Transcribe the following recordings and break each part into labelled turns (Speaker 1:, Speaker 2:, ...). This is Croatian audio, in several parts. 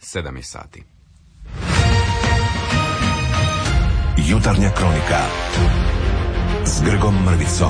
Speaker 1: 7 sati.
Speaker 2: Jutarnja kronika s Grgom Mrvicom.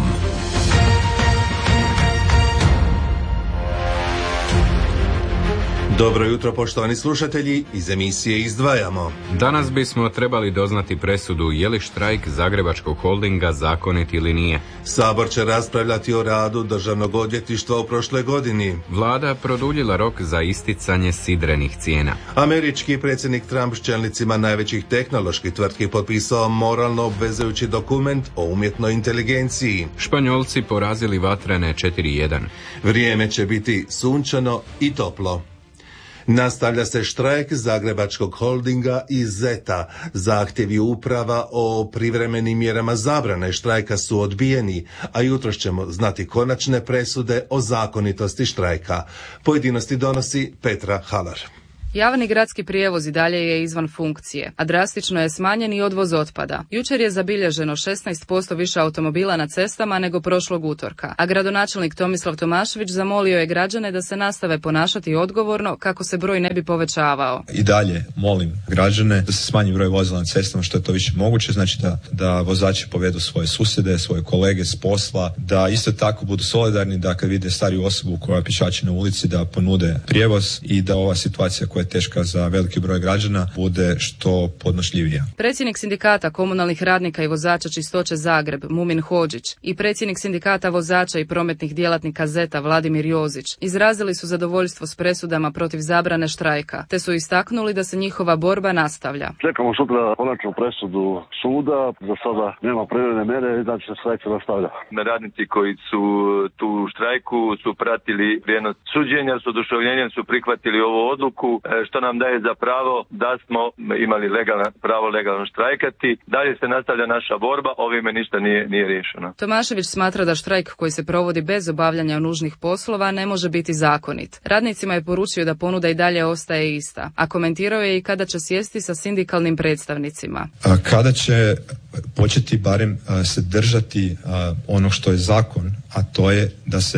Speaker 3: Dobro jutro, poštovani slušatelji, iz emisije Izdvajamo.
Speaker 1: Danas bismo trebali doznati presudu je li štrajk Zagrebačkog holdinga zakonit ili nije.
Speaker 3: Sabor će raspravljati o radu Državnog odvjetništva u prošloj godini.
Speaker 1: Vlada produljila rok za isticanje sidrenih cijena.
Speaker 3: Američki predsjednik Trump s čelnicima najvećih tehnoloških tvrtki potpisao moralno obvezujući dokument o umjetnoj inteligenciji.
Speaker 1: Španjolci porazili Vatrene 4:1.
Speaker 3: Vrijeme će biti sunčano i toplo. Nastavlja se štrajk Zagrebačkog holdinga i ZET-a. Zahtjevi uprava o privremenim mjerama zabrane štrajka su odbijeni, a jutros ćemo znati konačne presude o zakonitosti štrajka. Pojedinosti donosi Petra Halar.
Speaker 4: Javni gradski prijevoz i dalje je izvan funkcije, a drastično je smanjen i odvoz otpada. Jučer je zabilježeno 16% više automobila na cestama nego prošlog utorka, a gradonačelnik Tomislav Tomašević zamolio je građane da se nastave ponašati odgovorno kako se broj ne bi povećavao.
Speaker 5: I dalje molim građane da se smanji broj vozila na cestama što je to više moguće, znači da vozači povedu svoje susjede, svoje kolege s posla, da isto tako budu solidarni, da kad vide stariju osobu koja pješači na ulici da ponude prijevoz i da ova situacija koja je teška za veliki broj građana bude što podnošljivija.
Speaker 4: Predsjednik sindikata komunalnih radnika i vozača Čistoće Zagreb, Mumin Hodžić, i predsjednik sindikata vozača i prometnih djelatnika ZET-a, Vladimir Jozić, izrazili su zadovoljstvo s presudama protiv zabrane štrajka, te su istaknuli da se njihova borba nastavlja.
Speaker 6: Čekamo sutra konačnu presudu suda, za sada nema privremene mjere i da će se štrajk nastavlja.
Speaker 7: Radnici koji su tu u štrajku su pratili prijenos suđenja, s oduševljenjem su prihvatili ovu odluku, što nam daje za pravo da smo imali pravo legalno štrajkati. Dalje se nastavlja naša borba, ovime ništa nije riješeno.
Speaker 4: Tomašević smatra da štrajk koji se provodi bez obavljanja nužnih poslova ne može biti zakonit. Radnicima je poručio da ponuda i dalje ostaje ista, a komentirao je i kada će sjesti sa sindikalnim predstavnicima.
Speaker 5: Kada će početi barem se držati ono što je zakon, a to je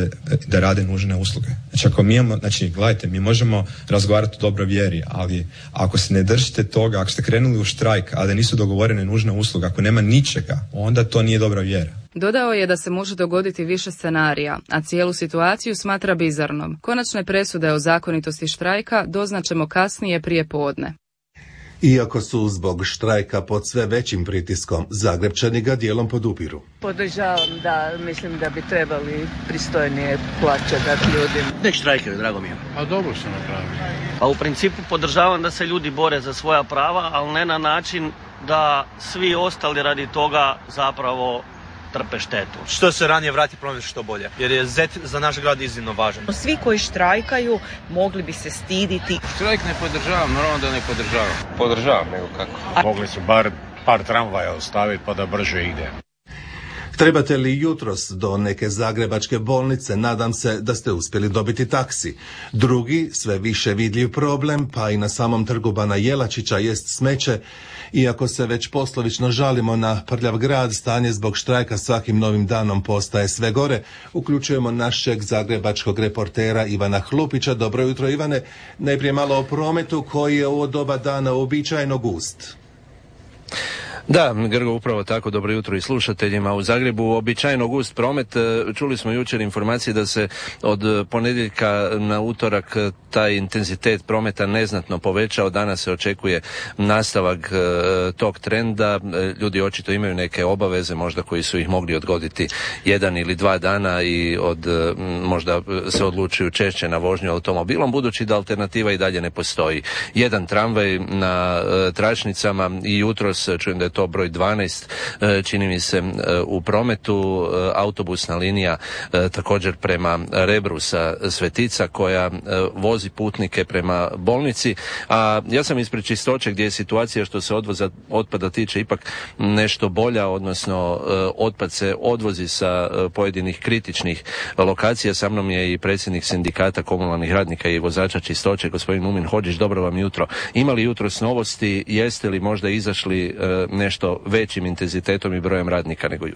Speaker 5: da rade nužne usluge. Znači ako mi imamo, gledajte, mi možemo razgovarati o dobroj vjeri, ali ako se ne držite toga, ako ste krenuli u štrajk, a da nisu dogovorene nužne usluge, ako nema ničega, onda to nije dobra vjera.
Speaker 4: Dodao je da se može dogoditi više scenarija, a cijelu situaciju smatra bizarnom. Konačne presude o zakonitosti štrajka doznaćemo kasnije prije podne.
Speaker 3: Iako su zbog štrajka pod sve većim pritiskom, Zagrebčani ga dijelom podupiru.
Speaker 8: Podržavam, da, mislim da bi trebali pristojnije plaće dati ljudima.
Speaker 9: Nek štrajkaju, drago mi je.
Speaker 10: A dobro se napravili.
Speaker 9: Pa u principu podržavam da se ljudi bore za svoja prava, ali ne na način da svi ostali radi toga zapravo trpe štetu.
Speaker 11: Što se ranije vrati promet što bolje, jer je ZET za naš grad iznimno važan.
Speaker 8: Svi koji štrajkaju mogli bi se stiditi.
Speaker 10: Štrajk ne podržavam, naravno da ne podržavam.
Speaker 12: Podržavam, nego kako.
Speaker 10: Mogli su bar par tramvaja ostaviti pa da brže ide.
Speaker 3: Trebate li jutros do neke zagrebačke bolnice, nadam se da ste uspjeli dobiti taksi. Drugi, sve više vidljiv problem, pa i na samom trgu Bana Jelačića jest smeće. Iako se već poslovično žalimo na prljav grad, stanje zbog štrajka svakim novim danom postaje sve gore. Uključujemo našeg zagrebačkog reportera Ivana Hlupića. Dobro jutro, Ivane. Najprije malo o prometu koji je u ovo doba dana uobičajeno gust.
Speaker 13: Da, Grgo, upravo tako, dobro jutro i slušateljima. U Zagrebu običajno gust promet. Čuli smo jučer informacije da se od ponedjeljka na utorak taj intenzitet prometa neznatno povećao. Danas se očekuje nastavak tog trenda. Ljudi očito imaju neke obaveze, možda koji su ih mogli odgoditi 1 ili 2 dana i možda se odlučuju češće na vožnju automobilom, budući da alternativa i dalje ne postoji. Jedan tramvaj na tračnicama i jutros, čujem da je to broj 12, čini mi se, u prometu, autobusna linija također prema Rebru sa Svetica koja vozi putnike prema bolnici, a ja sam ispred Čistoće gdje je situacija što se odvoza otpada tiče ipak nešto bolja, odnosno otpad se odvozi sa pojedinih kritičnih lokacija. Sa mnom je i predsjednik sindikata komunalnih radnika i vozača Čistoće, gospodin Mumin Hodžić. Dobro vam jutro. Ima li jutros novosti? Jeste li možda izašli nešto većim intenzitetom i brojem radnika nego jučer?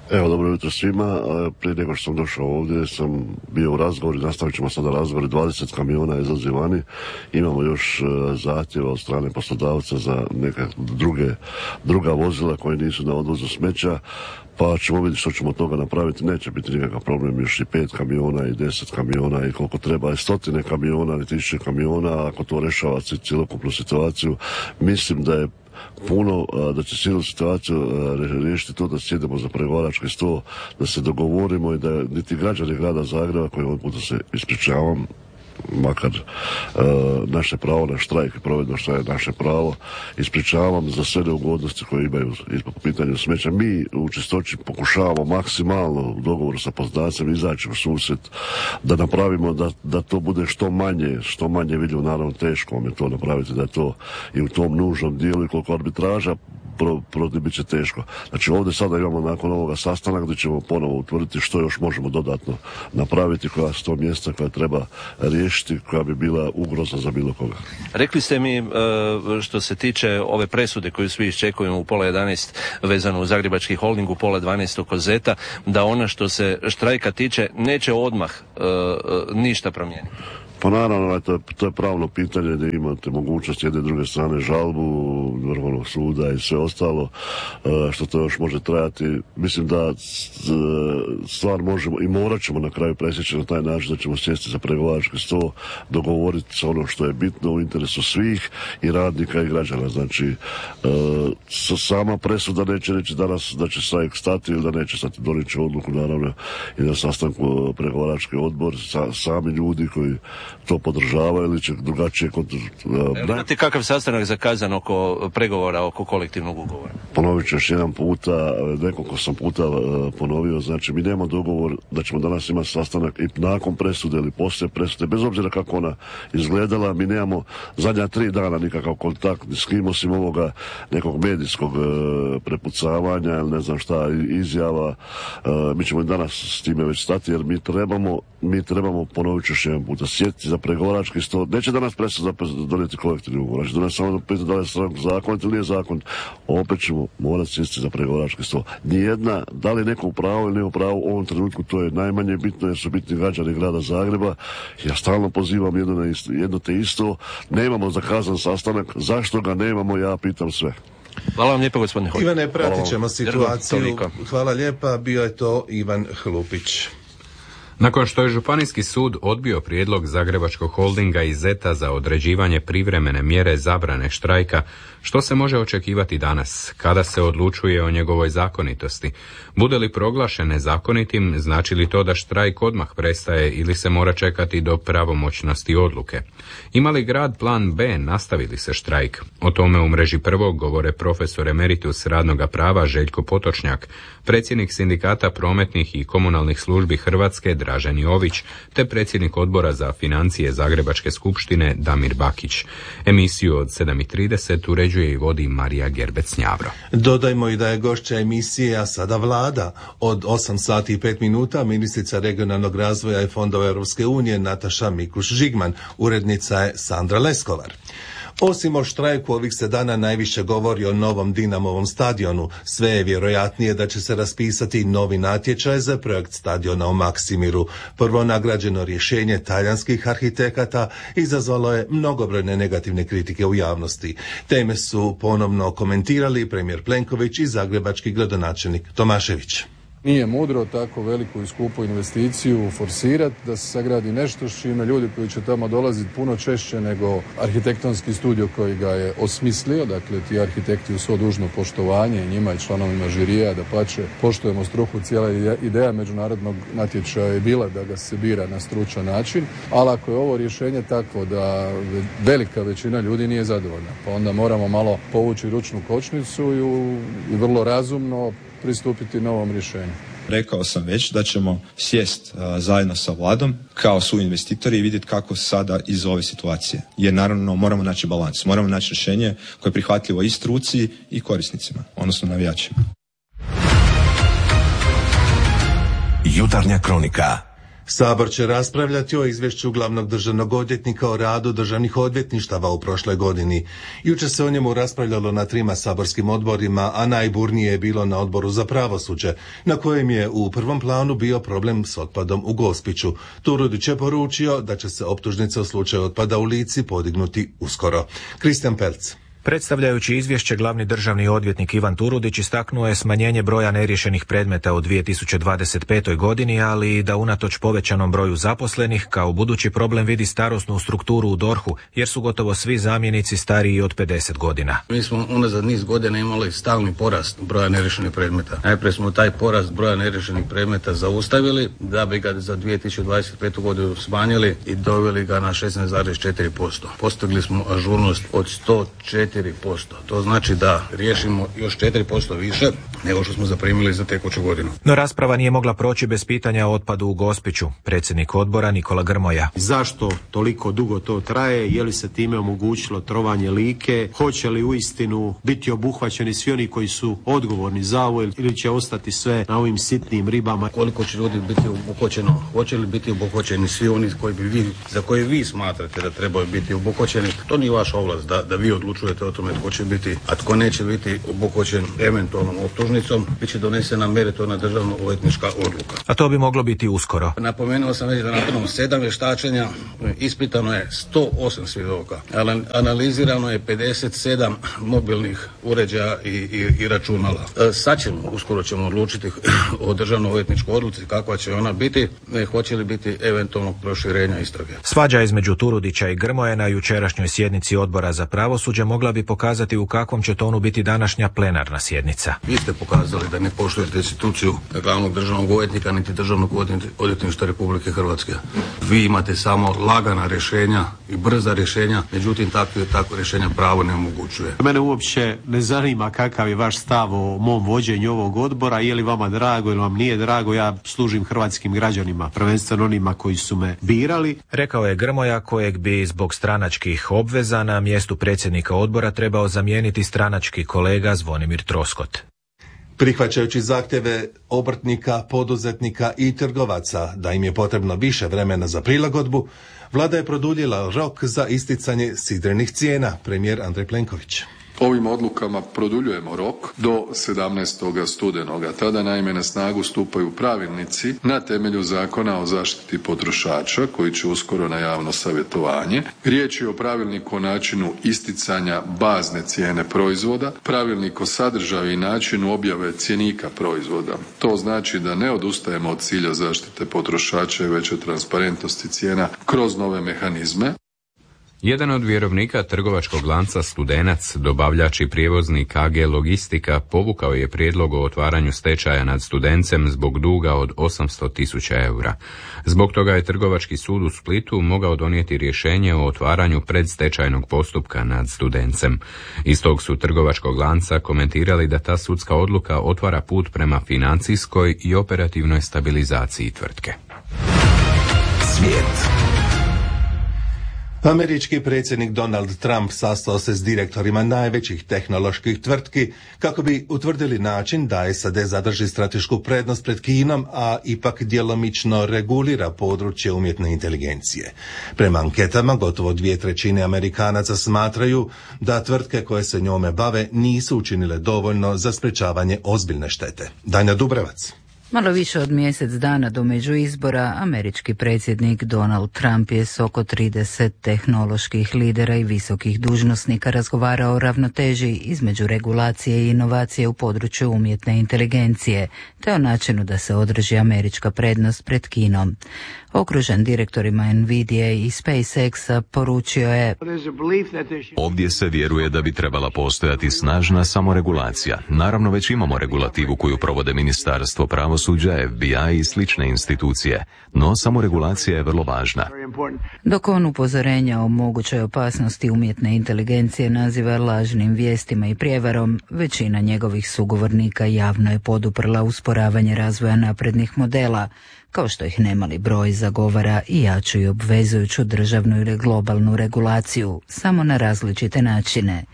Speaker 14: Evo, dobro jutro svima. Prije nego što sam došao ovdje sam bio u razgovoru, nastavit ćemo sada razgovor. 20 kamiona izlazi vani. Imamo još zahtjeva od strane poslodavca za neka druga vozila koje nisu na odvozu smeća. Pa ćemo vidjeti što ćemo od toga napraviti. Neće biti nikakav problem, još i 5 kamiona i 10 kamiona i koliko treba, i 100 kamiona i 1000 kamiona. Ako to rešava cjelokupnu situaciju, mislim da je puno, da će cijelu situaciju riješiti to da sjedemo za pregovarački stol, da se dogovorimo i da niti građani grada Zagreba, koji ovaj puta se ispričavam, makar naše pravo na štrajk i provedno što je naše pravo, ispričavam za sve neugodnosti koje imaju po pitanju smeća. Mi u Čistoći pokušavamo maksimalno u dogovoru sa poslodavcem izaći u susret, da napravimo da to bude što manje vidljivo. Naravno teško vam je to napraviti, da je to i u tom nužnom dijelu i koliko arbitraža bit će teško. Znači ovdje sada imamo nakon ovoga sastanak gdje ćemo ponovo utvrditi što još možemo dodatno napraviti, koja su to mjesta koja treba riješiti, koja bi bila ugrozna za bilo koga.
Speaker 13: Rekli ste mi što se tiče ove presude koju svi iščekujemo u 10:30 vezano u Zagrebački holding, u 11:30 kod Zeta, da ona što se štrajka tiče neće odmah ništa promijeniti.
Speaker 14: Pa naravno, to je pravno pitanje gdje imate mogućnost jedne i druge strane žalbu Vrhovnog suda i sve ostalo, što to još može trajati. Mislim da stvar možemo i morat ćemo na kraju presjeći na taj način da ćemo sjesti za pregovarački stol, dogovoriti se ono što je bitno u interesu svih i radnika i građana. Znači, sama presuda neće reći danas da će štrajk stati ili da neće stati. Donijet će odluku naravno i na sastanku pregovarački odbor, sami ljudi koji to podržava ili će drugačije
Speaker 13: Imate kakav sastanak zakazan oko pregovora, oko kolektivnog ugovora?
Speaker 14: Ponovit ću još jedan puta, nekoliko sam puta ponovio, znači mi nemamo dogovor da ćemo danas imati sastanak i nakon presude ili poslije presude, bez obzira kako ona izgledala. Mi nemamo zadnja 3 dana nikakav kontakt s kim osim ovoga nekog medijskog prepucavanja ili ne znam šta, izjava. Mi ćemo danas s time već stati jer mi trebamo ponovit ću još jedan puta sjetiti za pregovarački stol. Neće danas presuda donijeti kolektivni ugovor. Znači danas samo pitati da li je zakon ili nije zakon. Opet ćemo morati sjesti za pregovarački stol. Nijedna, da li je neko u pravu ili nije u pravu, u ovom trenutku to je najmanje bitno jer su bitni građani grada Zagreba. Ja stalno pozivam jedno te isto. Nemamo zakazan sastanak. Zašto ga nemamo, ja pitam sve.
Speaker 13: Hvala vam lijepa, gospodine Hođ.
Speaker 3: Ivane, pratit ćemo situaciju. Hvala lijepa, bio je to Ivan Hlupić.
Speaker 1: Nakon što je Županijski sud odbio prijedlog Zagrebačkog holdinga i Zeta za određivanje privremene mjere zabrane štrajka, što se može očekivati danas, kada se odlučuje o njegovoj zakonitosti? Bude li proglašen nezakonitim, znači li to da štrajk odmah prestaje ili se mora čekati do pravomoćnosti odluke? Ima li grad plan B, nastavi li se štrajk? O tome u mreži Prvog govore profesor emeritus radnoga prava Željko Potočnjak, predsjednik Sindikata prometnih i komunalnih službi Hrvatske Dražen Jović, te predsjednik Odbora za financije Zagrebačke skupštine Damir Bakić. Emisiju od 7:30 uređuje i vodi Marija Gerbec-Njavro.
Speaker 3: Dodajmo i da je gošća emisije, a sada vlada. Od 8:05 ministrica regionalnog razvoja i fondova Europske unije Nataša Mikuš-Žigman, urednica je Sandra Leskovar. Osim o štrajku, ovih se dana najviše govori o novom Dinamovom stadionu. Sve je vjerojatnije da će se raspisati novi natječaj za projekt stadiona u Maksimiru. Prvo nagrađeno rješenje talijanskih arhitekata izazvalo je mnogobrojne negativne kritike u javnosti. Teme su ponovno komentirali premijer Plenković i zagrebački gradonačelnik Tomašević.
Speaker 15: Nije mudro tako veliku i skupu investiciju forsirati da se sagradi nešto s čime ljudi koji će tamo dolaziti puno češće nego arhitektonski studio koji ga je osmislio. Dakle, ti arhitekti u svo dužno poštovanje i njima i članovima žirija, dapače, poštujemo struku. Cijela ideja međunarodnog natječaja je bila da ga se bira na stručan način, ali ako je ovo rješenje takvo da velika većina ljudi nije zadovoljna, pa onda moramo malo povući ručnu kočnicu i vrlo razumno pristupiti novom rješenju.
Speaker 5: Rekao sam već da ćemo sjest zajedno sa vladom kao suinvestitori i vidjeti kako sada iz ove situacije. Jer naravno moramo naći balans, moramo naći rješenje koje je prihvatljivo i struci i korisnicima, odnosno navijačima.
Speaker 2: Jutarnja kronika.
Speaker 3: Sabor će raspravljati o izvješću glavnog državnog odvjetnika o radu državnih odvjetništava u prošloj godini. Jučer se o njemu raspravljalo na 3 saborskim odborima, a najburnije je bilo na odboru za pravosuđe, na kojem je u prvom planu bio problem s otpadom u Gospiću. Turudić je poručio da će se optužnice u slučaju otpada u Lici podignuti uskoro. Kristijan Pelc.
Speaker 16: Predstavljajući izvješće, glavni državni odvjetnik Ivan Turudić istaknuo je smanjenje broja neriješenih predmeta u 2025. godini, ali i da unatoč povećanom broju zaposlenih kao budući problem vidi starosnu strukturu u DORH-u, jer su gotovo svi zamjenici stariji od 50 godina.
Speaker 17: Mi smo unazad niz godina imali stalni porast broja neriješenih predmeta. Najprije smo taj porast broja neriješenih predmeta zaustavili, da bi ga za 2025. godinu smanjili i doveli ga na 16,4%. Postigli smo ažurnost od 104%. To znači da riješimo još 4% više nego što smo zaprimili za tekuću godinu.
Speaker 16: No rasprava nije mogla proći bez pitanja o otpadu u Gospiću. Predsjednik odbora Nikola Grmoja.
Speaker 18: Zašto toliko dugo to traje? Je li se time omogućilo trovanje Like? Hoće li uistinu biti obuhvaćeni svi oni koji su odgovorni za ovo ili će ostati sve na ovim sitnim ribama?
Speaker 17: Koliko će ljudi biti obuhvaćeno? Hoće li biti obuhvaćeni svi oni za koje vi smatrate da trebaju biti obuhvaćeni? To nije vaša ovlast da vi odlučujete o tome tko će biti, a tko neće biti obuhvaćen eventualnom optužnicom. Biće donesena meritorna državno-odvjetnička odluka.
Speaker 16: A to bi moglo biti uskoro.
Speaker 17: Napomenuo sam već da nakon 7 vještačenja ispitano je 108 svjedoka. Analizirano je 57 mobilnih uređaja i računala. Uskoro ćemo odlučiti o državno-odvjetničkoj odluci kakva će ona biti, hoće li biti eventualnog proširenja istrage.
Speaker 16: Svađa između Turudića i Grmoje na jučerašnjoj sjednici odbora za pravosuđe mogla bi pokazati u kakvom će tonu biti današnja plenarna sjednica.
Speaker 17: Vi ste pokazali da ne poštujete instituciju glavnog državnog odvjetnika niti državnog odvjetništva Republike Hrvatske. Vi imate samo lagana rješenja i brza rješenja, međutim takve rješenja pravo ne omogućuje.
Speaker 18: Mene uopće ne zanima kakav je vaš stav o mom vođenju ovog odbora, je li vama drago ili vam nije drago, ja služim hrvatskim građanima, prvenstveno onima koji su me birali.
Speaker 16: Rekao je Grmoja, kojeg bi zbog stranačkih obveza na mjestu predsjednika odbora trebao zamijeniti stranački kolega Zvonimir Troskot.
Speaker 3: Prihvaćajući zahtjeve obrtnika, poduzetnika i trgovaca da im je potrebno više vremena za prilagodbu, vlada je produljila rok za isticanje sidrenih cijena, premijer Andrej Plenković.
Speaker 15: Ovim odlukama produljujemo rok do 17. studenoga. Tada naime na snagu stupaju pravilnici na temelju Zakona o zaštiti potrošača koji će uskoro na javno savjetovanje. Riječ je o pravilniku o načinu isticanja bazne cijene proizvoda, pravilnik o sadržaju i načinu objave cjenika proizvoda. To znači da ne odustajemo od cilja zaštite potrošača i veće transparentnosti cijena kroz nove mehanizme.
Speaker 1: Jedan od vjerovnika trgovačkog lanca Studenac, dobavljač i prijevoznik AG Logistika, povukao je prijedlog o otvaranju stečaja nad Studencem zbog duga od 800.000 eura. Zbog toga je Trgovački sud u Splitu mogao donijeti rješenje o otvaranju predstečajnog postupka nad Studencem. Iz tog su trgovačkog lanca komentirali da ta sudska odluka otvara put prema financijskoj i operativnoj stabilizaciji tvrtke.
Speaker 2: Svijet.
Speaker 3: Američki predsjednik Donald Trump sastao se s direktorima najvećih tehnoloških tvrtki kako bi utvrdili način da SAD zadrži stratešku prednost pred Kinom, a ipak djelomično regulira područje umjetne inteligencije. Prema anketama, gotovo 2/3 Amerikanaca smatraju da tvrtke koje se njome bave nisu učinile dovoljno za sprečavanje ozbiljne štete. Danja Dubrevac.
Speaker 19: Malo više od mjesec dana do međuizbora, američki predsjednik Donald Trump je s oko 30 tehnoloških lidera i visokih dužnosnika razgovarao o ravnoteži između regulacije i inovacije u području umjetne inteligencije, te o načinu da se održi američka prednost pred Kinom. Okružen direktorima Nvidia i SpaceX poručio je:
Speaker 20: ovdje se vjeruje da bi trebala postojati snažna samoregulacija. Naravno, već imamo regulativu koju provode Ministarstvo pravosuđa, FBI i slične institucije, no samoregulacija je vrlo važna.
Speaker 19: Dok on upozorenja o mogućoj opasnosti umjetne inteligencije naziva lažnim vijestima i prijevarom, većina njegovih sugovornika javno je poduprla usporavanje razvoja naprednih modela, kao što ih nemali broj zagovara i jaču i obvezujuću državnu ili globalnu regulaciju, samo na različite načine.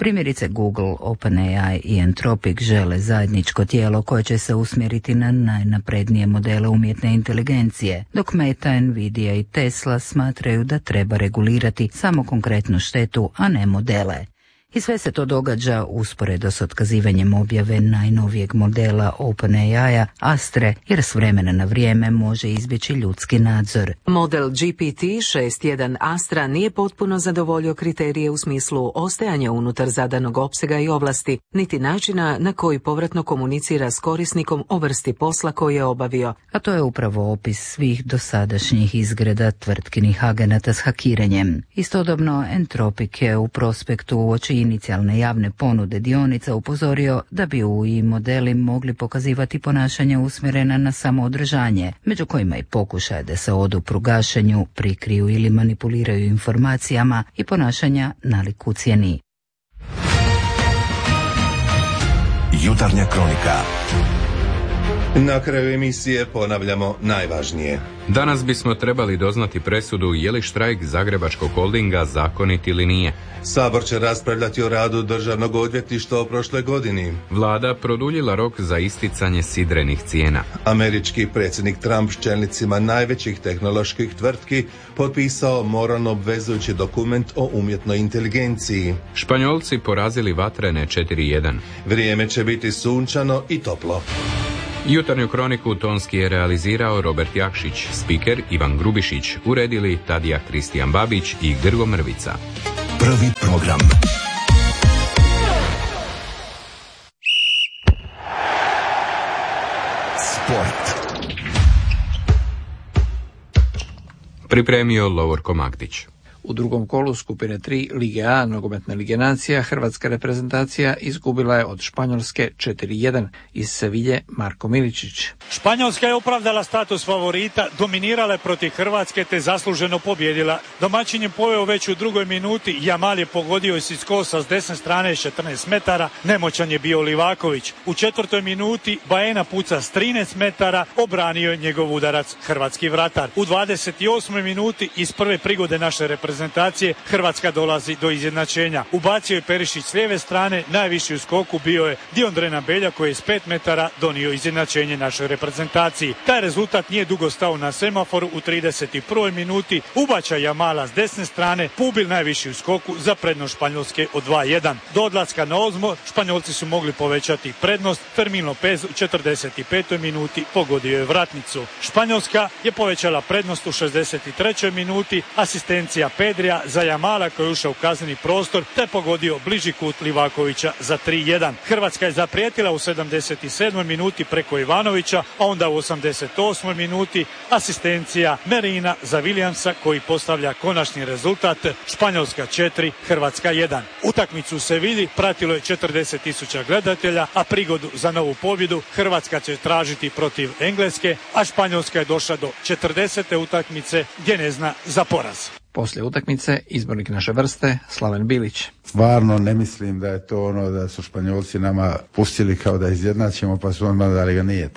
Speaker 19: Primjerice Google, OpenAI i Anthropic žele zajedničko tijelo koje će se usmjeriti na najnaprednije modele umjetne inteligencije, dok Meta, Nvidia i Tesla smatraju da treba regulirati samo konkretnu štetu, a ne modele. I sve se to događa usporedo s otkazivanjem objave najnovijeg modela OpenAI-a Astre, jer s vremena na vrijeme može izbjeći ljudski nadzor.
Speaker 21: Model GPT-6.1 Astra nije potpuno zadovoljio kriterije u smislu ostajanja unutar zadanog opsega i ovlasti, niti načina na koji povratno komunicira s korisnikom o vrsti posla koji je obavio.
Speaker 19: A to je upravo opis svih dosadašnjih izgreda tvrtkinih agenata s hakiranjem. Istodobno, Anthropic je u prospektu uoči inicijalne javne ponude dionica upozorio da bi UI modeli mogli pokazivati ponašanje usmjerena na samoodržanje, među kojima i pokušaje da se odupru gašenju, prikriju ili manipuliraju informacijama i ponašanja nalik ucjeni.
Speaker 2: Jutarnja kronika.
Speaker 3: Na kraju emisije ponavljamo najvažnije.
Speaker 1: Danas bismo trebali doznati presudu je li štrajk Zagrebačkog holdinga zakonit ili nije.
Speaker 3: Sabor će raspravljati o radu Državnog odvjetništva u prošloj godini.
Speaker 1: Vlada produljila rok za isticanje sidrenih cijena.
Speaker 3: Američki predsjednik Trump s čelnicima najvećih tehnoloških tvrtki potpisao moralno obvezujući dokument o umjetnoj inteligenciji.
Speaker 1: Španjolci porazili Vatrene 4:1.
Speaker 3: Vrijeme će biti sunčano i toplo.
Speaker 1: Jutarnju kroniku tonski je realizirao Robert Jakšić, spiker Ivan Grubišić, uredili Tadija Kristijan Babić i Grgo Mrvica.
Speaker 2: Prvi program. Sport.
Speaker 1: Pripremio Lovorko Magdić.
Speaker 22: U drugom kolu skupine 3 Lige A nogometne lige nacija hrvatska reprezentacija izgubila je od Španjolske 4:1. Iz Sevilje Marko Miličić.
Speaker 23: Španjolska je opravdala status favorita, dominirala je protiv Hrvatske te zasluženo pobjedila. Domaćin je poveo već u drugoj minuti, Jamal je pogodio iz kosa s desne strane 14 metara, nemoćan je bio Livaković. U četvrtoj minuti Baena puca s 13 metara, obranio je njegov udarac hrvatski vratar. U 28. minuti iz prve prigode naše reprezentacije Hrvatska dolazi do izjednačenja. Ubacio je Perišić s lijeve strane, najviši u skoku bio je Diondrena Belja koji je s 5 metara donio izjednačenje našoj reprezentaciji. Taj rezultat nije dugo stao na semaforu. U 31. minuti ubačaj Jamala s desne strane, Pubil najviši u skoku za prednost Španjolske od 2:1. Do odlaska na odmor Španjolci su mogli povećati prednost. Fermin Lopez u 45. minuti pogodio je vratnicu. Španjolska je povećala prednost u 63. minuti, asistencija Pedrija za Jamala koji je ušao u kazneni prostor te pogodio bliži kut Livakovića za 3:1. Hrvatska je zaprijetila u 77. minuti preko Ivanovića, a onda u 88. minuti asistencija Merina za Williamsa koji postavlja konačni rezultat Španjolska 4, Hrvatska 1. Utakmicu u Sevilji pratilo je 40.000 gledatelja, a prigodu za novu pobjedu Hrvatska će tražiti protiv Engleske, a Španjolska je došla do 40. utakmice gdje ne zna za poraz.
Speaker 22: Poslije utakmice izbornik naše vrste Slaven Bilić.
Speaker 24: Stvarno ne mislim da je to ono da su Španjolci nama pustili kao da izjednačimo pa su odmah dali ga. Nije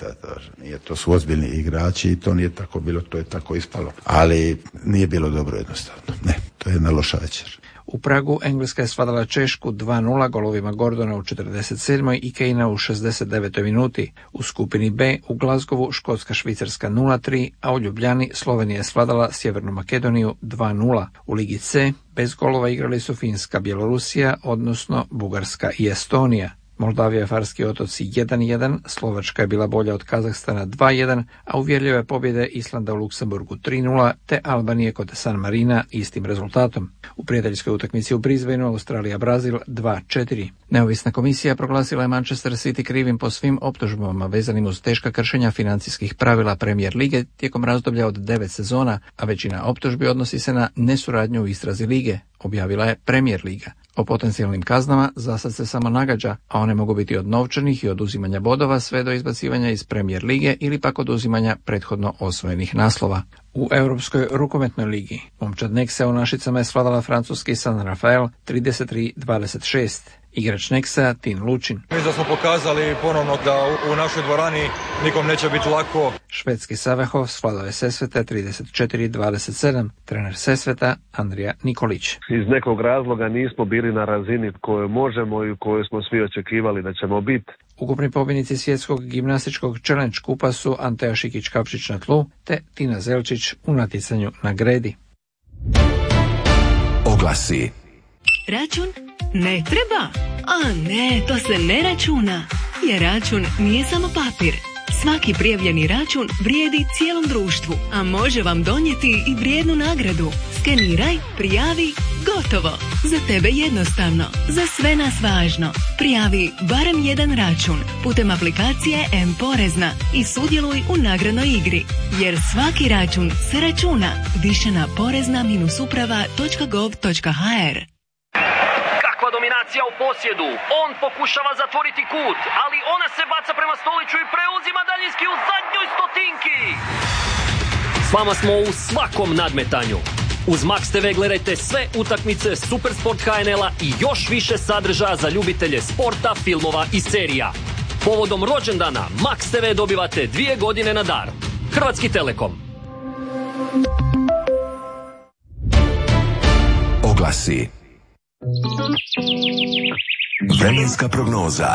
Speaker 24: to su ozbiljni igrači i to nije tako bilo, to je tako ispalo. Ali nije bilo dobro jednostavno. Ne, to je jedna loša večer.
Speaker 22: U Pragu Engleska je svladala Češku 2:0 golovima Gordona u 47. i Keina u 69. minuti. U skupini B u Glazgovu Škotska Švicarska 0:3, a u Ljubljani Slovenija je svladala Sjevernu Makedoniju 2:0. U Ligi C bez golova igrali su Finska, Bjelorusija, odnosno Bugarska i Estonija. Moldavija i Farski otoci 1:1, Slovačka je bila bolja od Kazahstana 2:1, a uvjerljive pobjede Islanda u Luksemburgu 3:0, te Albanije kod San Marina istim rezultatom. U prijateljskoj utakmici u Brisbaneu Australija-Brazil 2:4. Neovisna komisija proglasila je Manchester City krivim po svim optužbama vezanim uz teška kršenja financijskih pravila Premier lige tijekom razdoblja od 9 sezona, a većina optužbi odnosi se na nesuradnju u istrazi lige, objavila je Premier liga. O potencijalnim kaznama zasad se samo nagađa, a one mogu biti od novčanih i oduzimanja bodova sve do izbacivanja iz Premier lige ili pak oduzimanja prethodno osvojenih naslova. U Europskoj rukometnoj ligi momčad Nexe u Našicama je svladala francuski San Rafael 33-26. Igrač Neksa, Tin Lučin.
Speaker 4: Mislim da smo pokazali ponovno da u našoj dvorani nikom neće biti lako.
Speaker 22: Švedski Savehov svladao je Sesveta 34-27, trener Sesveta Andrija Nikolić.
Speaker 6: Iz nekog razloga nismo bili na razini koju možemo i koju smo svi očekivali da ćemo biti.
Speaker 22: Ukupni pobjednici svjetskog gimnastičkog challenge kupa su Anteja Šikić-Kapšić na tlu te Tina Zelčić u natjecanju na gredi.
Speaker 2: Oglasi.
Speaker 7: Račun? Ne treba? A ne, to se ne računa. Jer račun nije samo papir. Svaki prijavljeni račun vrijedi cijelom društvu, a može vam donijeti i vrijednu nagradu. Skeniraj, prijavi, gotovo. Za tebe jednostavno, za sve nas važno. Prijavi barem jedan račun putem aplikacije M-Porezna i sudjeluj u nagradnoj igri. Jer svaki račun se računa. Više na porezna-uprava.gov.hr.
Speaker 9: Kakva dominacija u posjedu. On pokušava zatvoriti kut, ali ona se baca prema Stoliću i preuzima daljinski u zadnjoj stotinki. S vama smo u svakom nadmetanju. Uz Max TV gledajte sve utakmice Supersport HNL-a i još više sadržaja za ljubitelje sporta, filmova i serija. Povodom rođendana Max TV dobivate 2 godine na dar. Hrvatski Telekom.
Speaker 2: Oglasi. Vremenska prognoza.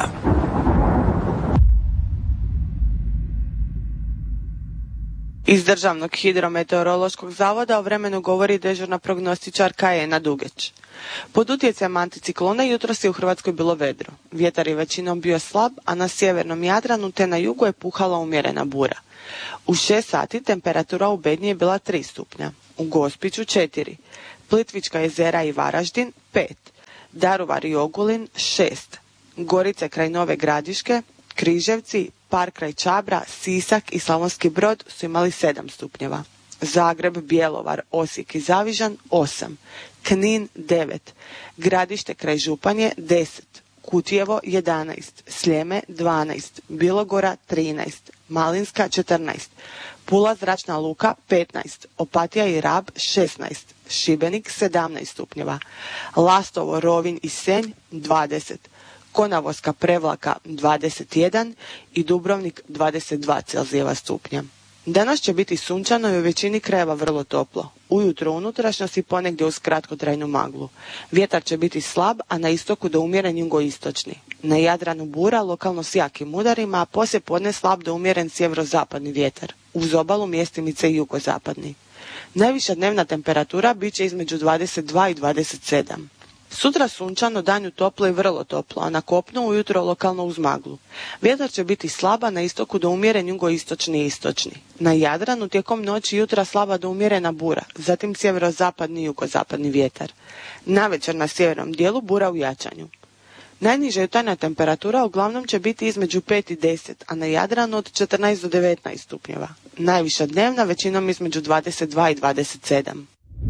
Speaker 25: Iz Državnog hidrometeorološkog zavoda o vremenu govori dežurna prognostičarka Ena Dugeć. Pod utjecajem anticiklona jutros je u Hrvatskoj bilo vedro. Vjetar je većinom bio slab, a na sjevernom Jadranu te na jugu je puhala umjerena bura. U 6 sati temperatura u Bednji je bila 3 stupnja, u Gospiću 4, Plitvička jezera i Varaždin 5, Daruvar i Ogulin 6, Gorice kraj Nove Gradiške, Križevci, Par kraj Čabra, Sisak i Slavonski Brod su imali 7 stupnjeva. Zagreb, Bjelovar, Osijek i Zavižan 8, Knin 9, Gradište kraj Županje 10, Kutjevo 11, Sljeme 12, Bilogora 13, Malinska 14, Pula zračna luka 15, Opatija i Rab 16, Šibenik 17 stupnjeva, Lastovo, Rovinj i Senj 20, Konavoska Prevlaka 21 i Dubrovnik 22 Celzijeva stupnja. Danas će biti sunčano i u većini krajeva vrlo toplo. Ujutro unutrašnjost i ponegdje uz kratkotrajnu maglu. Vjetar će biti slab, a na istoku do umjeren jugoistočni. Na Jadranu bura, lokalno s jakim udarima, a poslije podne slab do umjeren sjeverozapadni vjetar. Uz obalu mjestimice i jugozapadni. Najviša dnevna temperatura bit će između 22 i 27. Sutra sunčano, danju toplo i vrlo toplo, a na kopnu ujutro lokalno uz maglu. Vjetar će biti slaba, na istoku do umjeren jugoistočni i istočni. Na Jadranu tijekom noći i jutra slaba do umjerena bura, zatim sjeverozapadni i jugozapadni vjetar. Navečer na sjevernom dijelu bura u jačanju. Najniža jutarnja temperatura uglavnom će biti između 5 i 10, a na Jadranu od 14 do 19 stupnjeva. Najviša dnevna većinom između 22 i 27.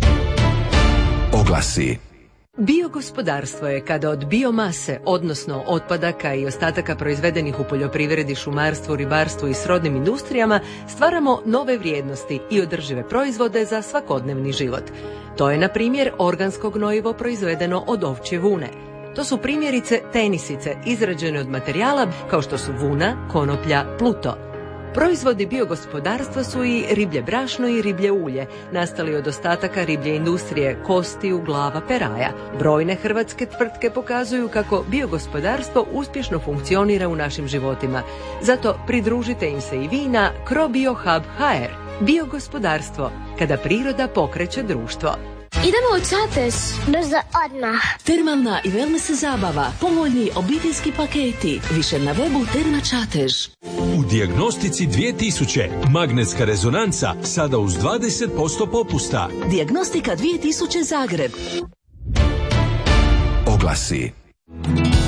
Speaker 2: Oglasi.
Speaker 21: Biogospodarstvo je kada od biomase, odnosno otpadaka i ostataka proizvedenih u poljoprivredi, šumarstvu, ribarstvu i srodnim industrijama, stvaramo nove vrijednosti i održive proizvode za svakodnevni život. To je, na primjer, organsko gnojivo proizvedeno od ovčje vune. To su primjerice tenisice izrađene od materijala kao što su vuna, konoplja, pluto. Proizvodi biogospodarstva su i riblje brašno i riblje ulje, nastali od ostataka riblje industrije, kostiju, glava, peraja. Brojne hrvatske tvrtke pokazuju kako biogospodarstvo uspješno funkcionira u našim životima. Zato pridružite im se i vi na CroBioHub.hr. Biogospodarstvo, kada priroda pokreće društvo.
Speaker 26: Idemo u Čatež. Brzo, odmah.
Speaker 7: Termalna i wellness zabava, povoljni obiteljski paketi, više na webu Terma Čatež.
Speaker 27: U Dijagnostici 2000 magnetska rezonanca sada uz 20% popusta.
Speaker 7: Dijagnostika 2000 Zagreb.
Speaker 2: Oglasi.